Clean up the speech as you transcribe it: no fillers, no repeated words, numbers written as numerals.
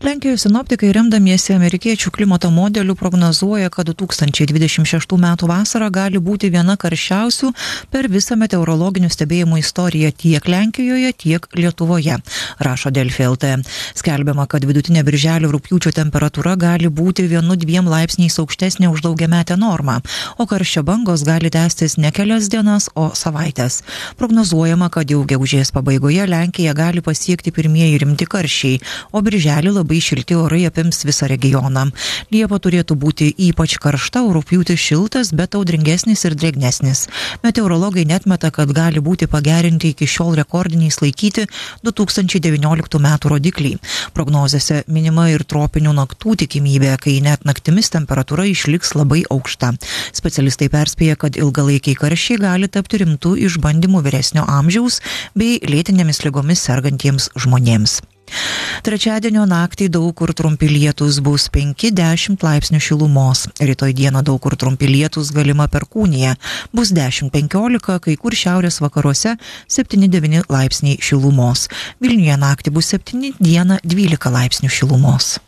Lenkijos sinoptikai remdamiesi amerikiečių klimato modelių prognozuoja, kad 2026 metų vasara gali būti viena karščiausių per visą meteorologinių stebėjimų istoriją tiek Lenkijoje, tiek Lietuvoje, rašo Delfi LT. Skelbiama, kad vidutinė birželio rugpjūčio temperatūra gali būti 1-2 laipsniais aukštesnė už daugiametę normą, o karščio bangos gali tęstis ne kelias dienas, o savaitės. Prognozuojama, kad jau gegužės pabaigoje Lenkija gali pasiekti pirmieji rimti karščiai, o birželį labai šilti orai apims visą regioną. Liepa turėtų būti ypač karšta, o rugpjūtis šiltas, bet audringesnis ir drėgnesnis. Meteorologai netmeta, kad gali būti pagerinti iki šiol rekordiniais laikyti 2019 metų rodikliai. Prognozėse minima ir tropinių naktų tikimybė, kai net naktimis temperatūra išliks labai aukšta. Specialistai perspėja, kad ilgalaikiai karščiai gali tapti rimtų išbandymų vyresnio amžiaus bei lėtinėmis ligomis sergantiems žmonėms. Trečiadienio naktį daug kur trumpi lietūs, bus 5-10 laipsnių šilumos. Rytoj dieną daug kur trumpi lietūs, galima perkūnija. Bus 10-15, kai kur šiaurės vakaruose 7-9 laipsniai šilumos. Vilniuje naktį bus 7, dieną 12 laipsnių šilumos.